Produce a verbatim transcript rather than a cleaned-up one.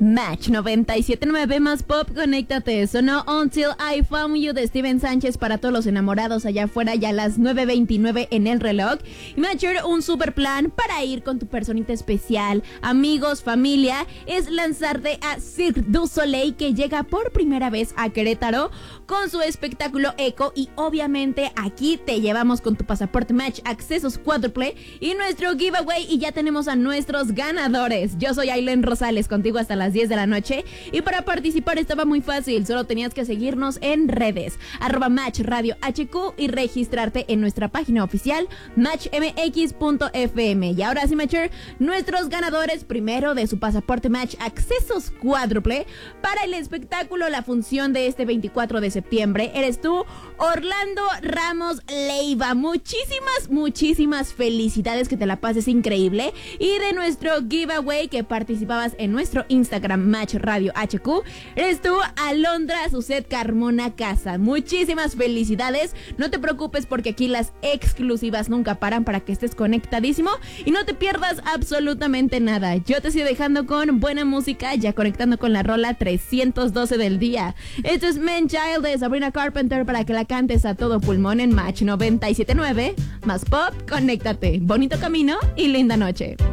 Match noventa y siete punto nueve más pop, conéctate. Sonó Until I Found You de Steven Sánchez para todos los enamorados allá afuera, ya a las nueve veintinueve en el reloj. Y Matcher, un super plan para ir con tu personita especial, amigos, familia, es lanzarte a Cirque du Soleil, que llega por primera vez a Querétaro con su espectáculo Eco. Y obviamente aquí te llevamos con tu pasaporte Match, accesos cuádruple y nuestro giveaway. Y ya tenemos a nuestros ganadores. Yo soy Aileen Rosales, contigo hasta las diez de la noche, y para participar estaba muy fácil, solo tenías que seguirnos en redes, arroba Match Radio H Q, y registrarte en nuestra página oficial match m x punto f m. Y ahora sí, Matcher, nuestros ganadores primero de su pasaporte Match, accesos cuádruple para el espectáculo, la función de este veinticuatro de septiembre, eres tú, Orlando Ramos Leiva. Muchísimas, muchísimas felicidades, que te la pases increíble. Y de nuestro giveaway que participabas en nuestro Instagram Match Radio H Q, eres tú, Alondra Suset Carmona Casa. Muchísimas felicidades. No te preocupes, porque aquí las exclusivas nunca paran, para que estés conectadísimo y no te pierdas absolutamente nada. Yo te sigo dejando con buena música, ya conectando con la rola trescientos doce del día. Esto es Man Child de Sabrina Carpenter, para que la cantes a todo pulmón en Match noventa y siete punto nueve más pop, conéctate. Bonito camino y linda noche.